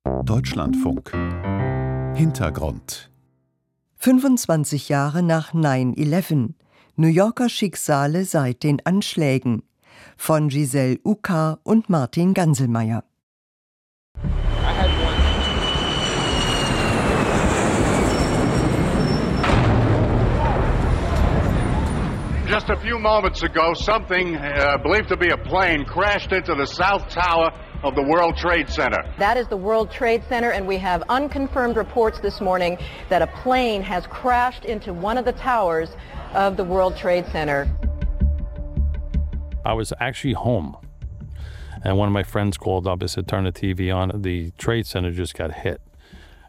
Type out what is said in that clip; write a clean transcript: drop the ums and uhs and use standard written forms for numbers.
Deutschlandfunk. Hintergrund. 25 Jahre nach 9/11. New Yorker Schicksale seit den Anschlägen. Von Giselle Uckar und Martin Ganselmeier. Just a few moments ago, something believed to be a plane crashed into the South Tower of the World Trade Center. That is the World Trade Center, and we have unconfirmed reports this morning that a plane has crashed into one of the towers of the World Trade Center. I was actually home, and one of my friends called up and said, turn the TV on. The Trade Center just got hit.